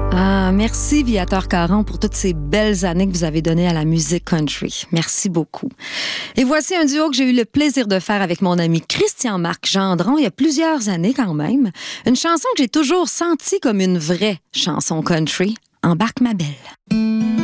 Ah, merci Viateur Caron pour toutes ces belles années que vous avez données à la musique country. Merci beaucoup. Et voici un duo que j'ai eu le plaisir de faire avec mon ami Christian-Marc Gendron il y a plusieurs années quand même. Une chanson que j'ai toujours sentie comme une vraie chanson country. Embarque ma belle.